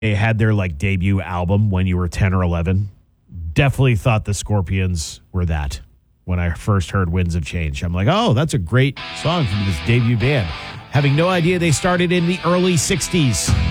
they had their like debut album when you were 10 or 11. Definitely thought the Scorpions were that when I first heard Winds of Change. I'm like, oh, that's a great song from this debut band. Having no idea they started in the early 60s.